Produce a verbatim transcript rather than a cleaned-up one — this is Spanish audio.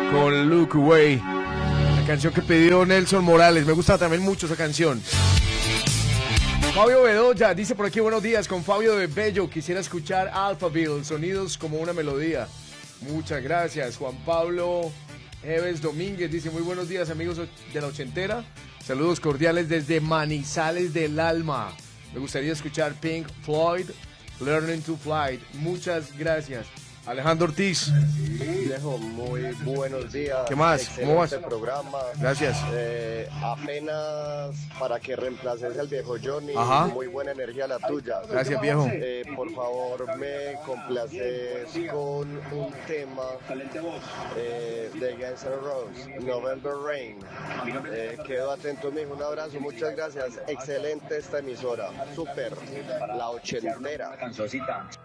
con Look Away, la canción que pidió Nelson Morales. Me gusta también mucho esa canción. Fabio Bedoya dice por aquí: buenos días, con Fabio de Bello quisiera escuchar Alphaville, sonidos como una melodía. Muchas gracias. Juan Pablo Eves Domínguez dice: muy buenos días, amigos de la ochentera, saludos cordiales desde Manizales del Alma. Me gustaría escuchar Pink Floyd, Learning to Fly. Muchas gracias. Alejandro Ortiz. Viejo, muy buenos días. ¿Qué más? ¿Cómo vas? Programa. Gracias. Eh, apenas para que reemplaces al viejo Johnny. Ajá. Muy buena energía la tuya. Gracias, viejo. Eh, por favor, me complaces con un tema eh, de Guns N' Roses, November Rain. Eh, quedo atento, mijo. Un abrazo, muchas gracias. Excelente esta emisora. Súper. La ochentera.